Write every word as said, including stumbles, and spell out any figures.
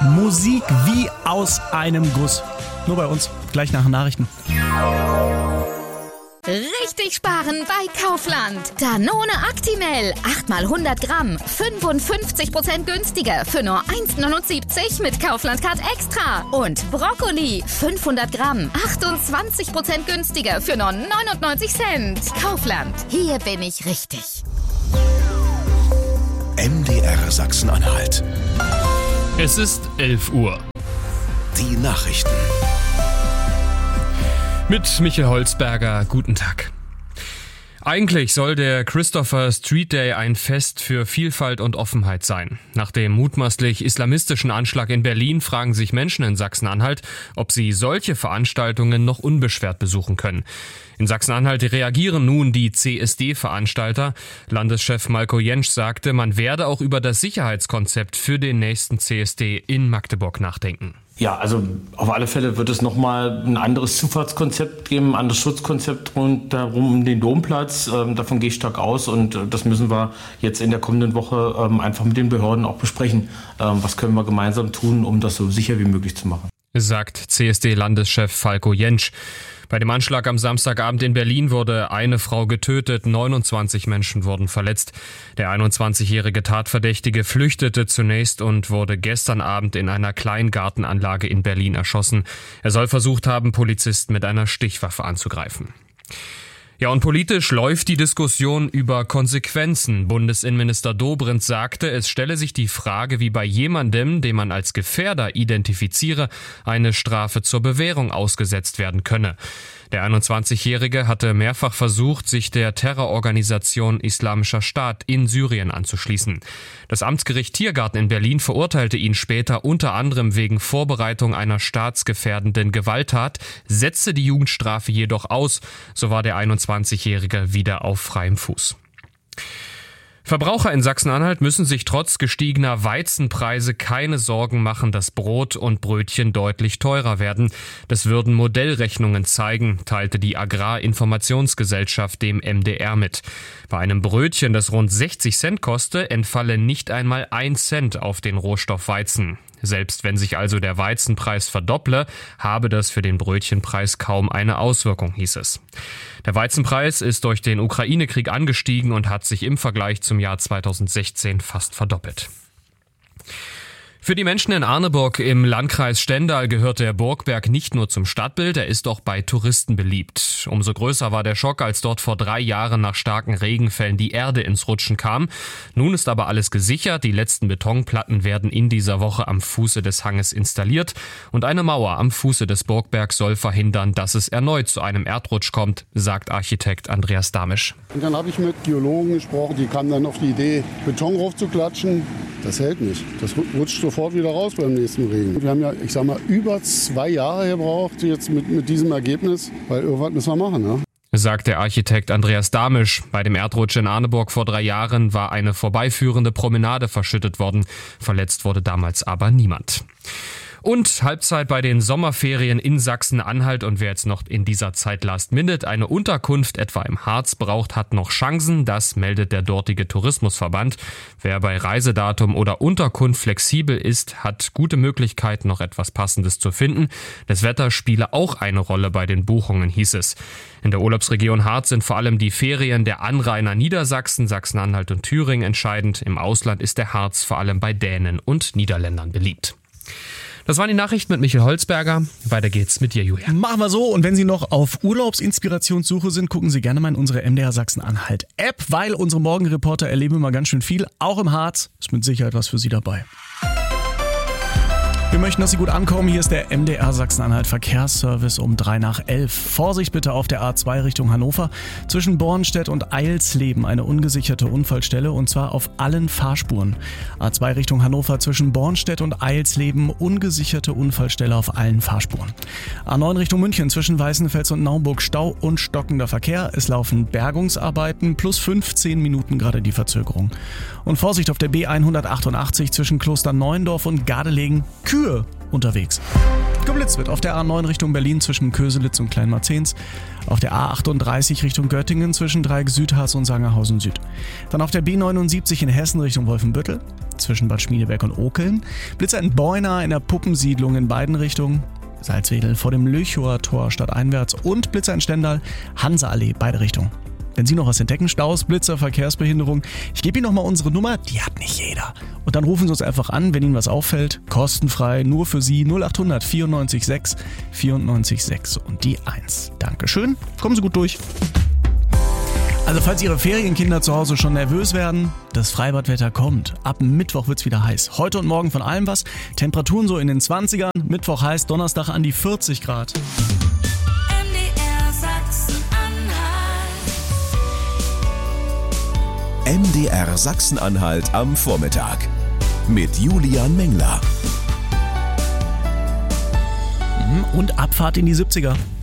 Musik wie aus einem Guss. Nur bei uns, gleich nach den Nachrichten. Richtig sparen bei Kaufland. Danone Actimel, acht mal hundert Gramm, fünfundfünfzig Prozent günstiger für nur eins Komma neunundsiebzig mit Kaufland Card Extra. Und Brokkoli, fünfhundert Gramm, achtundzwanzig Prozent günstiger für nur neunundneunzig Cent. Kaufland, hier bin ich richtig. M D R Sachsen-Anhalt. Es ist elf Uhr. Die Nachrichten. Mit Michael Holzberger, guten Tag. Eigentlich soll der Christopher Street Day ein Fest für Vielfalt und Offenheit sein. Nach dem mutmaßlich islamistischen Anschlag in Berlin fragen sich Menschen in Sachsen-Anhalt, ob sie solche Veranstaltungen noch unbeschwert besuchen können. In Sachsen-Anhalt reagieren nun die C S D-Veranstalter. Landeschef Malko Jentsch sagte, man werde auch über das Sicherheitskonzept für den nächsten C S D in Magdeburg nachdenken. Ja, also auf alle Fälle wird es nochmal ein anderes Zufahrtskonzept geben, ein anderes Schutzkonzept rundherum um den Domplatz. Ähm, davon gehe ich stark aus und äh, das müssen wir jetzt in der kommenden Woche ähm, einfach mit den Behörden auch besprechen. Ähm, was können wir gemeinsam tun, um das so sicher wie möglich zu machen? Sagt C S D-Landeschef Falko Jentsch. Bei dem Anschlag am Samstagabend in Berlin wurde eine Frau getötet, neunundzwanzig Menschen wurden verletzt. Der einundzwanzigjährige Tatverdächtige flüchtete zunächst und wurde gestern Abend in einer Kleingartenanlage in Berlin erschossen. Er soll versucht haben, Polizisten mit einer Stichwaffe anzugreifen. Ja, und politisch läuft die Diskussion über Konsequenzen. Bundesinnenminister Dobrindt sagte, es stelle sich die Frage, wie bei jemandem, den man als Gefährder identifiziere, eine Strafe zur Bewährung ausgesetzt werden könne. Der einundzwanzigjährige hatte mehrfach versucht, sich der Terrororganisation Islamischer Staat in Syrien anzuschließen. Das Amtsgericht Tiergarten in Berlin verurteilte ihn später unter anderem wegen Vorbereitung einer staatsgefährdenden Gewalttat, setzte die Jugendstrafe jedoch aus. So war der einundzwanzigjährige wieder auf freiem Fuß. Verbraucher in Sachsen-Anhalt müssen sich trotz gestiegener Weizenpreise keine Sorgen machen, dass Brot und Brötchen deutlich teurer werden. Das würden Modellrechnungen zeigen, teilte die Agrarinformationsgesellschaft dem M D R mit. Bei einem Brötchen, das rund sechzig Cent koste, entfalle nicht einmal ein Cent auf den Rohstoff Weizen. Selbst wenn sich also der Weizenpreis verdopple, habe das für den Brötchenpreis kaum eine Auswirkung, hieß es. Der Weizenpreis ist durch den Ukraine-Krieg angestiegen und hat sich im Vergleich zum Jahr zweitausendsechzehn fast verdoppelt. Für die Menschen in Arneburg im Landkreis Stendal gehört der Burgberg nicht nur zum Stadtbild, er ist auch bei Touristen beliebt. Umso größer war der Schock, als dort vor drei Jahren nach starken Regenfällen die Erde ins Rutschen kam. Nun ist aber alles gesichert, die letzten Betonplatten werden in dieser Woche am Fuße des Hanges installiert und eine Mauer am Fuße des Burgbergs soll verhindern, dass es erneut zu einem Erdrutsch kommt, sagt Architekt Andreas Damisch. Und dann habe ich mit Geologen gesprochen, die kamen dann auf die Idee, Beton raufzuklatschen. Das hält nicht. Das rutscht sofort wieder raus beim nächsten Regen. Wir haben ja, ich sag mal, über zwei Jahre gebraucht jetzt mit, mit diesem Ergebnis, weil irgendwas müssen wir machen, ne? Sagt der Architekt Andreas Damisch. Bei dem Erdrutsch in Arneburg vor drei Jahren war eine vorbeiführende Promenade verschüttet worden. Verletzt wurde damals aber niemand. Und Halbzeit bei den Sommerferien in Sachsen-Anhalt und wer jetzt noch in dieser Zeit last minute eine Unterkunft etwa im Harz braucht, hat noch Chancen. Das meldet der dortige Tourismusverband. Wer bei Reisedatum oder Unterkunft flexibel ist, hat gute Möglichkeiten, noch etwas Passendes zu finden. Das Wetter spiele auch eine Rolle bei den Buchungen, hieß es. In der Urlaubsregion Harz sind vor allem die Ferien der Anrainer Niedersachsen, Sachsen-Anhalt und Thüringen entscheidend. Im Ausland ist der Harz vor allem bei Dänen und Niederländern beliebt. Das waren die Nachrichten mit Michael Holzberger. Weiter geht's mit dir, Julian. Machen wir so. Und wenn Sie noch auf Urlaubsinspirationssuche sind, gucken Sie gerne mal in unsere M D R Sachsen-Anhalt-App, weil unsere Morgenreporter erleben immer ganz schön viel. Auch im Harz ist mit Sicherheit was für Sie dabei. Wir möchten, dass Sie gut ankommen. Hier ist der M D R Sachsen-Anhalt Verkehrsservice um drei nach elf. Vorsicht bitte auf der A zwei Richtung Hannover. Zwischen Bornstedt und Eilsleben eine ungesicherte Unfallstelle und zwar auf allen Fahrspuren. A zwei Richtung Hannover zwischen Bornstedt und Eilsleben ungesicherte Unfallstelle auf allen Fahrspuren. A neun Richtung München zwischen Weißenfels und Naumburg Stau und stockender Verkehr. Es laufen Bergungsarbeiten plus fünfzehn Minuten gerade die Verzögerung. Und Vorsicht auf der B hundertachtundachtzig zwischen Klosterneuendorf und Gardelegen. Kühe unterwegs. Good Geblitzt wird auf der A neun Richtung Berlin zwischen Köselitz und Kleinmarzens, auf der A achtunddreißig Richtung Göttingen zwischen Dreieck Südharz und Sangerhausen Süd. Dann auf der B neunundsiebzig in Hessen Richtung Wolfenbüttel zwischen Bad Schmiedeberg und Okeln, Blitzer in Beuna in der Puppensiedlung in beiden Richtungen, Salzwedel vor dem Lüchower Tor stadteinwärts und Blitzer in Stendal, Hanseallee, beide Richtungen. Wenn Sie noch was entdecken, Staus, Blitzer, Verkehrsbehinderung, ich gebe Ihnen nochmal unsere Nummer, die hat nicht jeder. Und dann rufen Sie uns einfach an, wenn Ihnen was auffällt, kostenfrei, nur für Sie, null acht hundert vierundneunzig sechs vierundneunzig sechs und die eins. Dankeschön, kommen Sie gut durch. Also falls Ihre Ferienkinder zu Hause schon nervös werden, das Freibadwetter kommt. Ab Mittwoch wird's wieder heiß. Heute und morgen von allem was. Temperaturen so in den zwanzigern, Mittwoch heiß, Donnerstag an die vierzig Grad. M D R Sachsen-Anhalt am Vormittag mit Julian Mengler. Und Abfahrt in die siebziger.